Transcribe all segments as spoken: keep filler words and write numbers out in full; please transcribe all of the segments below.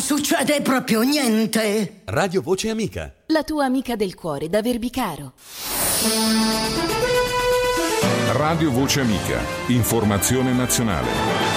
succede proprio niente. Radio Voce Amica. La tua amica del cuore da Verbicaro. Radio Voce Amica. Informazione nazionale.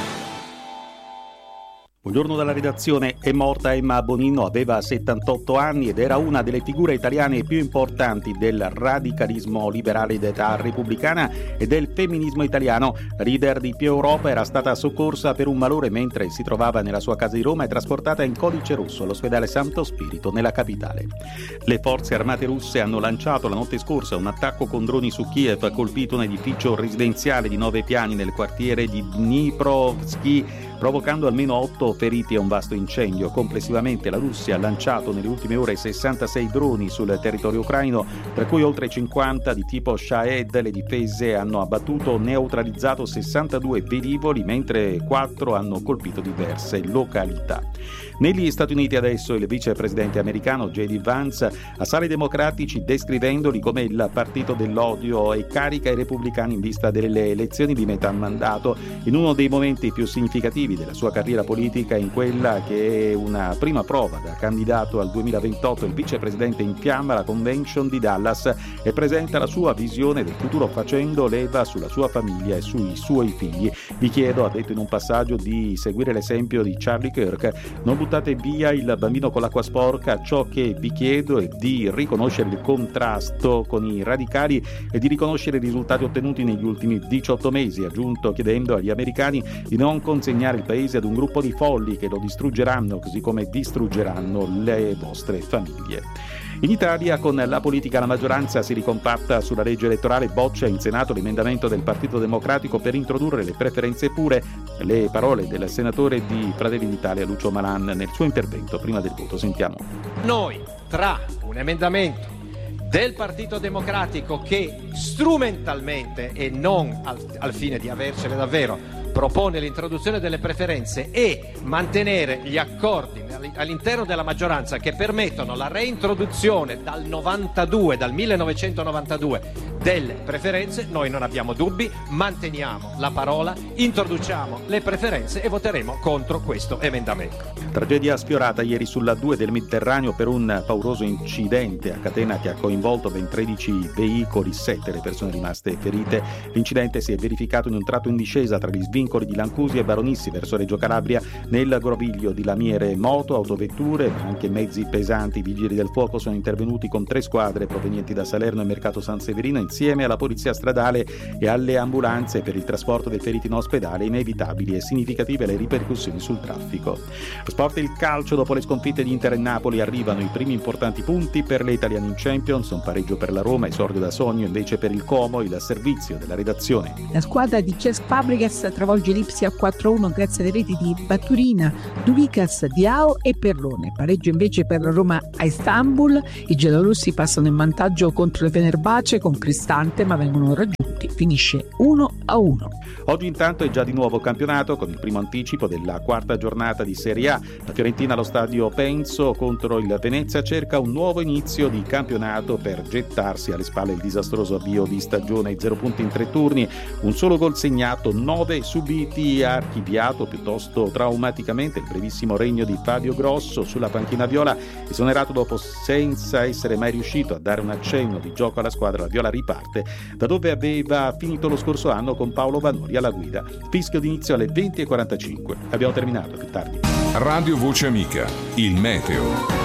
Buongiorno dalla redazione. È morta Emma Bonino, aveva settantotto anni ed era una delle figure italiane più importanti del radicalismo liberale d'età repubblicana e del femminismo italiano. Leader di Più Europa, era stata soccorsa per un malore mentre si trovava nella sua casa di Roma e trasportata in codice rosso all'ospedale Santo Spirito nella capitale. Le forze armate russe hanno lanciato la notte scorsa un attacco con droni su Kiev, colpito un edificio residenziale di nove piani nel quartiere di Dniprovsky, provocando almeno otto feriti e un vasto incendio. Complessivamente la Russia ha lanciato nelle ultime ore sessantasei droni sul territorio ucraino, tra cui oltre cinquanta di tipo Shahed. Le difese hanno abbattuto o neutralizzato sessantadue velivoli, mentre quattro hanno colpito diverse località. Negli Stati Uniti adesso il vicepresidente americano J D Vance assale i democratici descrivendoli come il partito dell'odio e carica i repubblicani in vista delle elezioni di metà mandato, in uno dei momenti più significativi della sua carriera politica, in quella che è una prima prova da candidato al duemilaventotto. Il vicepresidente infiamma la convention di Dallas e presenta la sua visione del futuro facendo leva sulla sua famiglia e sui suoi figli. Vi chiedo, ha detto in un passaggio, di seguire l'esempio di Charlie Kirk. Non buttate via il bambino con l'acqua sporca. Ciò che vi chiedo è di riconoscere il contrasto con i radicali e di riconoscere i risultati ottenuti negli ultimi diciotto mesi, ha aggiunto, chiedendo agli americani di non consegnare il paese ad un gruppo di folli che lo distruggeranno, così come distruggeranno le vostre famiglie. In Italia, con la politica, la maggioranza si ricompatta sulla legge elettorale, boccia in Senato l'emendamento del Partito Democratico per introdurre le preferenze pure. Le parole del senatore di Fratelli d'Italia Lucio Malan nel suo intervento prima del voto. Sentiamo. Noi, tra un emendamento del Partito Democratico che strumentalmente e non al, al fine di avercele davvero propone l'introduzione delle preferenze e mantenere gli accordi all'interno della maggioranza che permettono la reintroduzione dal novantadue, dal millenovecentonovantadue delle preferenze, noi non abbiamo dubbi, manteniamo la parola, introduciamo le preferenze e voteremo contro questo emendamento. Tragedia sfiorata ieri sulla due del Mediterraneo per un pauroso incidente a catena che ha coinvolto ben tredici veicoli, sette le persone rimaste ferite. L'incidente si è verificato in un tratto in discesa tra gli svincoli di Lancusi e Baronissi verso Reggio Calabria. Nel groviglio di lamiere moto, autovetture, ma anche mezzi pesanti. I vigili del fuoco sono intervenuti con tre squadre provenienti da Salerno e Mercato San Severino, insieme alla polizia stradale e alle ambulanze per il trasporto dei feriti in ospedale. Inevitabili e significative le ripercussioni sul traffico. Sport e il calcio. Dopo le sconfitte di Inter e Napoli arrivano i primi importanti punti per le italiane in Champions, un pareggio per la Roma, esordio da sogno invece per il Como. Il servizio della redazione. La squadra di Cesc Fabregas travolge l'Ipsia quattro a uno grazie alle reti di Baturina, Duvicas, Diao e Perrone. Pareggio invece per la Roma a Istanbul. I giallorossi passano in vantaggio contro le Fenerbahce con Cristante, ma vengono raggiunti. Finisce uno a uno. Oggi intanto è già di nuovo campionato con il primo anticipo della quarta giornata di Serie A. La Fiorentina allo stadio Penso contro il Venezia cerca un nuovo inizio di campionato per gettarsi alle spalle il disastroso avvio di stagione. Zero punti in tre turni, un solo gol segnato, nove subiti, ha archiviato piuttosto traumaticamente il brevissimo regno di Fabio Grosso sulla panchina viola. Esonerato dopo senza essere mai riuscito a dare un accenno di gioco alla squadra, la viola riparte da dove aveva finito lo scorso anno con Paolo Vanori alla guida. Fischio d'inizio alle venti e quarantacinque. Abbiamo terminato, più tardi. Radio Voce Amica, il meteo.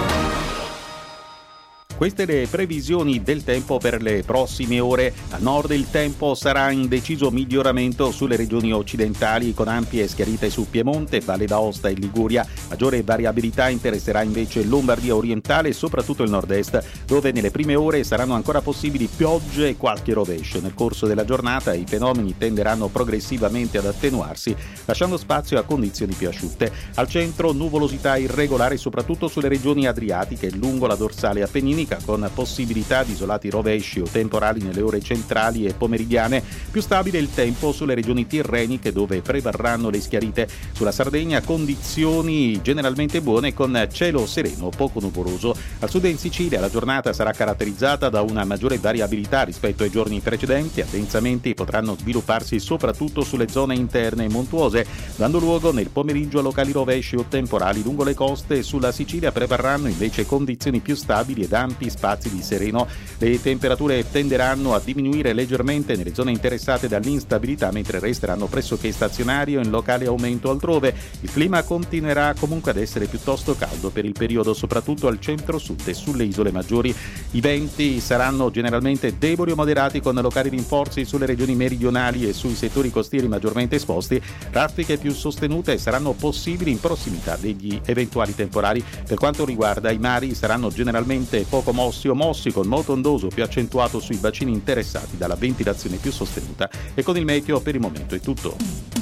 Queste le previsioni del tempo per le prossime ore. A nord il tempo sarà in deciso miglioramento sulle regioni occidentali, con ampie schiarite su Piemonte, Valle d'Aosta e Liguria. Maggiore variabilità interesserà invece Lombardia orientale e soprattutto il nord-est, dove nelle prime ore saranno ancora possibili piogge e qualche rovescio. Nel corso della giornata i fenomeni tenderanno progressivamente ad attenuarsi, lasciando spazio a condizioni più asciutte. Al centro nuvolosità irregolare soprattutto sulle regioni adriatiche lungo la dorsale appenninica, seca con possibilità di isolati rovesci o temporali nelle ore centrali e pomeridiane. Più stabile il tempo sulle regioni tirreniche dove prevarranno le schiarite. Sulla Sardegna condizioni generalmente buone con cielo sereno poco nuvoloso. Al sud e in Sicilia la giornata sarà caratterizzata da una maggiore variabilità rispetto ai giorni precedenti. Addensamenti potranno svilupparsi soprattutto sulle zone interne e montuose, dando luogo nel pomeriggio a locali rovesci o temporali lungo le coste. Sulla Sicilia prevarranno invece condizioni più stabili ed ampi spazi di sereno. Le temperature tenderanno a diminuire leggermente nelle zone interessate dall'instabilità, mentre resteranno pressoché stazionarie o in locale aumento altrove. Il clima continuerà comunque ad essere piuttosto caldo per il periodo, soprattutto al centro-sud e sulle isole maggiori. I venti saranno generalmente deboli o moderati, con locali rinforzi sulle regioni meridionali e sui settori costieri maggiormente esposti. Raffiche più sostenute saranno possibili in prossimità degli eventuali temporali. Per quanto riguarda i mari, saranno generalmente poco mossi o mossi, con moto ondoso più accentuato sui bacini interessati dalla ventilazione più sostenuta. E con il meteo per il momento è tutto.